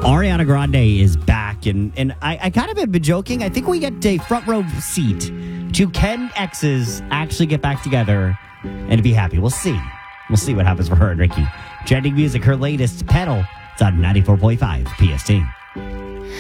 Ariana Grande is back, and I kind of have been joking. I think we get a front row seat to Ken X's actually get back together and be happy. We'll see. We'll see what happens for her and Ricky. Trending music, her latest, Pedal. It's on 94.5 PST.